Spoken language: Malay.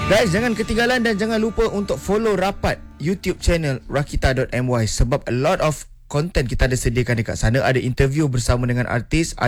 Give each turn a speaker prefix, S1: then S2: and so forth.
S1: Guys, jangan ketinggalan dan jangan lupa untuk follow rapat YouTube channel Rakita.my sebab a lot of content kita ada sediakan dekat sana. Ada interview bersama dengan artis,